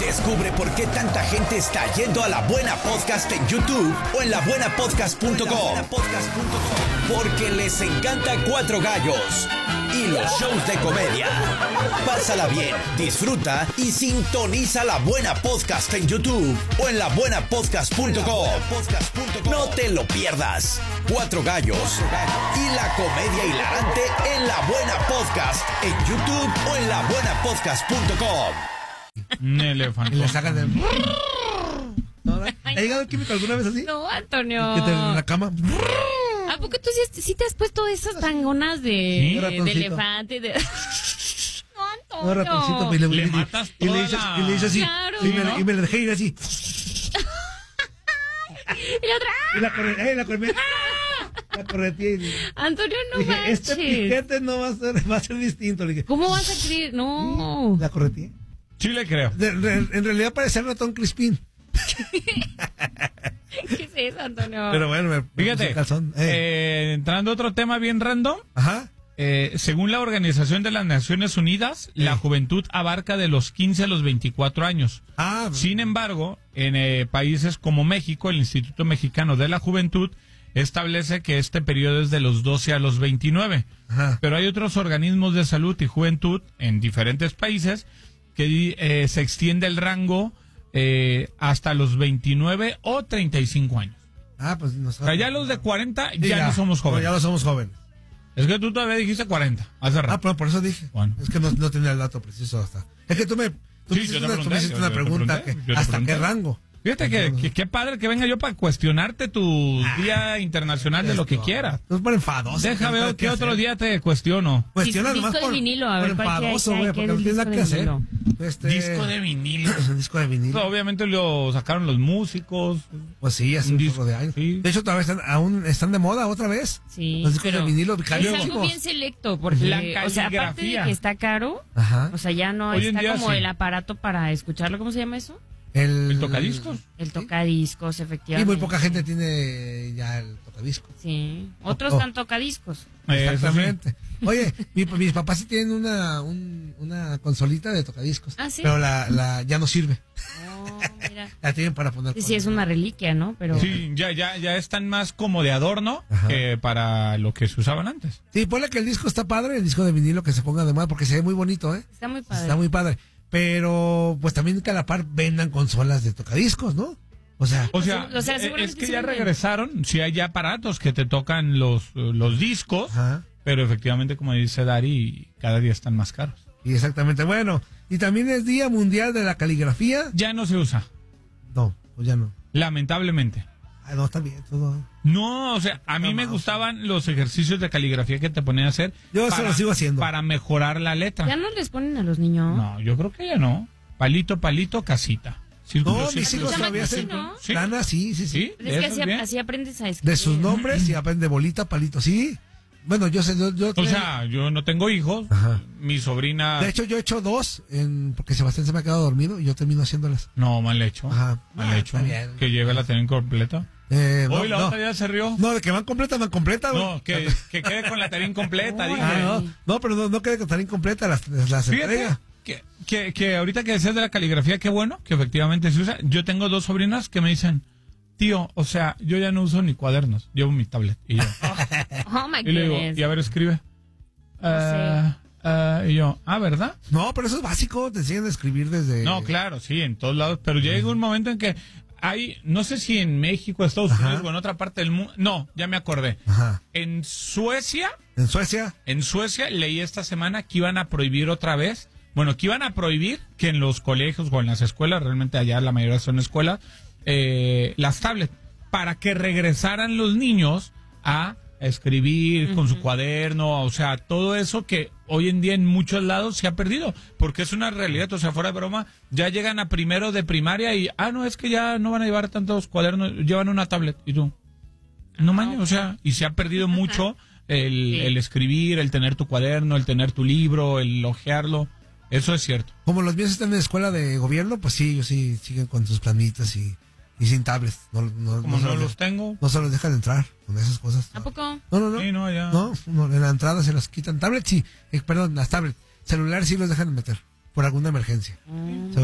Descubre por qué tanta gente está yendo a La Buena Podcast en YouTube o en labuenapodcast.com. Porque les encanta Cuatro Gallos y los shows de comedia. Pásala bien, disfruta y sintoniza La Buena Podcast en YouTube o en labuenapodcast.com. No te lo pierdas. Cuatro Gallos y la comedia hilarante en La Buena Podcast en YouTube o en labuenapodcast.com. Un elefante. Y le sacan de... ¿Ha llegado el químico alguna vez así? No, Antonio. ¿Que te en la cama? ¿A poco tú sí te has puesto esas tangonas de elefante? No, Un ratoncito, y Le matas y le toda hice así. Claro. Y me le dejé ir así. Y la otra. Y la corretía. Antonio, no Dije, manches. este piquete no va a ser distinto. Le dije, ¿Cómo vas a creer? No. la corretía. Sí le creo. En realidad parecía el ratón Crispín. ¿Qué es eso, Antonio? Pero bueno, me puse Fíjate, el calzón. entrando a otro tema bien random, Ajá. según la Organización de las Naciones Unidas, la juventud abarca de los 15 a los 24 años. Sin embargo, en países como México, el Instituto Mexicano de la Juventud establece que este periodo es de los 12 a los 29. Ajá. Pero hay otros organismos de salud y juventud en diferentes países que se extiende el rango hasta los 29 o 35 años. Pues O sea, ya los de 40 Sí, ya no somos jóvenes. Ya no somos jóvenes. Es que tú todavía dijiste 40 hace rato. Pero por eso dije. Bueno. Es que no tenía el dato preciso hasta. Es que tú me hiciste una pregunta. ¿Hasta qué rango? Fíjate que qué padre que venga yo para cuestionarte tu día internacional de lo que quieras. No es por enfadoso. Deja ver qué otro día te cuestiono. Cuestiona Disco nomás de por vinilo, a ver, por ¿cuál enfadoso, que hay? güey, ¿Qué porque no es tienes nada que hacer. vinilo? Disco de vinilo. Disco de vinilo. Obviamente lo sacaron los músicos. Pues sí, hace un disco de años. Sí. De hecho, todavía aún están de moda otra vez. Sí, Los discos de vinilo es algo carísimos. bien selecto, porque, La o sea, aparte de caligrafía. que está caro, Ajá. o sea, ya no Hoy en está día como sí. el aparato para escucharlo, ¿cómo se llama eso? El tocadiscos. El tocadiscos, Y efectivamente. muy poca gente tiene ya el tocadisco. Sí, otros Oh. están tocadiscos. Exactamente. Oye, mis papás sí tienen una consolita de tocadiscos. ¿Ah, sí? Pero la ya no sirve. Oh, mira. La tienen para poner. Sí, sí, es una reliquia, ¿no? Pero Sí, ya están más como de adorno Ajá. que para lo que se usaban antes. Sí, ponle que el disco está padre, el disco de vinilo que se ponga de moda, porque se ve muy bonito, ¿eh? está muy padre. Está muy padre. Pero, pues también que a la par vendan consolas de tocadiscos, ¿no? O sea, O sea, O sea, es seguramente que sí ya venden. regresaron, sí hay ya aparatos que te tocan los discos, ajá. pero efectivamente, como dice Dari, cada día están más caros. Y exactamente. Bueno, y también es Día Mundial de la Caligrafía. Ya no se usa, No, pues ya no. lamentablemente. No, está bien, todo. No, o sea, a mí me gustaban los ejercicios de caligrafía que te ponían a hacer. Yo eso lo sigo haciendo. Para mejorar la letra. Ya no les ponen a los niños. No, yo creo que ya no. Palito, palito, casita. Círculo, No, mis círculo, hijos llaman todavía así, hacen. ¿no? Sí. Lana, sí. ¿Sí? Pero es que ¿Eso es bien? así aprendes a escribir. De sus nombres y aprende bolita, palito, sí. Bueno, yo sé, O sea, yo no tengo hijos. Ajá. Mi sobrina... de hecho, yo he hecho dos, porque Sebastián se me ha quedado dormido y yo termino haciéndolas. No, mal hecho. Ajá. Mal hecho. Está bien. Que lleve la tarea completa. Hoy la otra ya se rió. No, de que van completa, güey. No, que quede con la tarea incompleta, dije. No, pero no quede que estar incompleta, las entrega. Fíjate que ahorita que decías de la caligrafía, qué bueno, que efectivamente se usa. Yo tengo dos sobrinas que me dicen, tío, o sea, yo ya no uso ni cuadernos, llevo mi tablet. Y yo, Oh my y le digo, goodness. y a ver, escribe. Y yo, ¿verdad? No, pero eso es básico, te enseñan a escribir desde... No, claro, sí, en todos lados, pero llega un momento en que hay, no sé si en México, Estados Unidos o en otra parte del mundo, no, ya me acordé. Ajá. En Suecia En Suecia, leí esta semana que iban a prohibir otra vez, bueno, que iban a prohibir que en los colegios o en las escuelas, realmente allá la mayoría son escuelas, las tablets, para que regresaran los niños a escribir con su cuaderno, o sea, todo eso que hoy en día en muchos lados se ha perdido, porque es una realidad, o sea, fuera de broma, ya llegan a primero de primaria y, no, es que ya no van a llevar tantos cuadernos, llevan una tablet, y tú, no mames, o sea, y se ha perdido mucho el escribir, el tener tu cuaderno, el tener tu libro, el hojearlo, eso es cierto. como los míos están en escuela de gobierno, pues sí, ellos sí siguen con sus planitas y sin tablets. Como no los tengo. No se los dejan entrar con esas cosas. ¿A poco? No. Sí, no, ya. No, en la entrada se los quitan. Tablets sí, perdón, las tablets. Celulares sí los dejan meter por alguna emergencia.